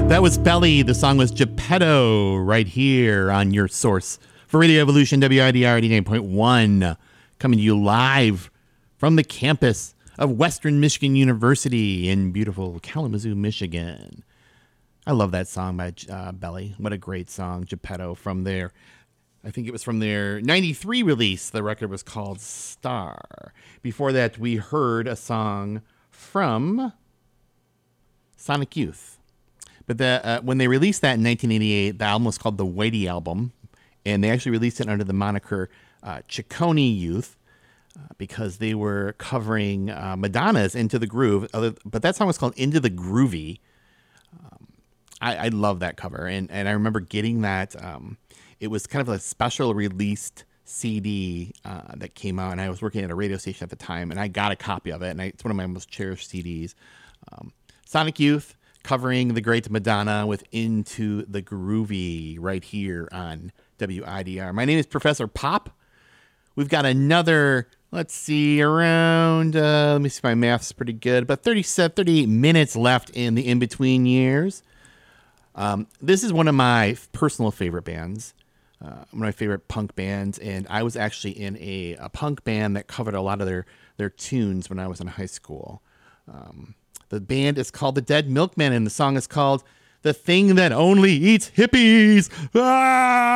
That was Belly. The song was Geppetto right here on your source for Radio Evolution, WIDR 89.1, coming to you live from the campus of Western Michigan University in beautiful Kalamazoo, Michigan. I love that song by Belly. What a great song, Geppetto, from their, I think it was from their 93 release. The record was called Star. Before that, we heard a song from Sonic Youth. But when they released that in 1988, the album was called the Whitey Album, and they actually released it under the moniker Ciccone Youth because they were covering Madonna's Into the Groove. But that song was called Into the Groovy. I love that cover, and I remember getting that. It was kind of a special released CD that came out, and I was working at a radio station at the time, and I got a copy of it, and it's one of my most cherished CDs. Sonic Youth, covering the great Madonna with Into the Groovy right here on WIDR. My name is Professor Pop. We've got another, let's see, around, let me see if my math's pretty good, about 38 minutes left in the in-between years. This is one of my personal favorite bands, one of my favorite punk bands, and I was actually in a punk band that covered a lot of their tunes when I was in high school. The band is called The Dead Milkmen, and the song is called The Thing That Only Eats Hippies. Ah!